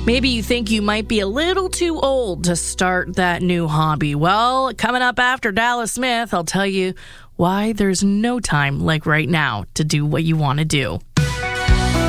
Maybe you think you might be a little too old to start that new hobby. Well, coming up after Dallas Smith, I'll tell you why there's no time like right now to do what you want to do.